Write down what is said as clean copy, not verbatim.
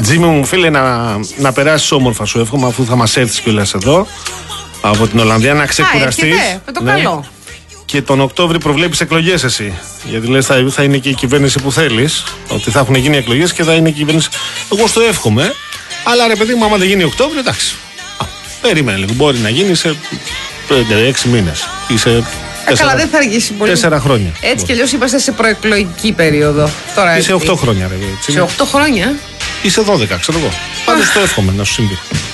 Τζίμι μου, φίλε, να περάσεις όμορφα, σου εύχομαι, αφού θα μας έρθεις κιόλας εδώ από την Ολλανδία, να ξεκουραστείς. Με το καλό. Και τον Οκτώβρη προβλέπεις εκλογές εσύ. Γιατί λες θα είναι και η κυβέρνηση που θέλεις. Ότι θα έχουν γίνει εκλογές και θα είναι η κυβέρνηση. Εγώ στο εύχομαι. Αλλά ρε παιδί μου, άμα δεν γίνει Οκτώβρη, εντάξει. Περίμενε λίγο. Μπορεί να γίνει σε 5-6 μήνες. Ή σε. Καλά, δεν θα αργήσει πολύ. 4 χρόνια. Έτσι κι αλλιώς είμαστε σε προεκλογική περίοδο. Τώρα ή σε 8 χρόνια, ρε. Σε 8 χρόνια. Ή σε 12, ξέρω εγώ. Πάντως το εύχομαι να σου συμβεί.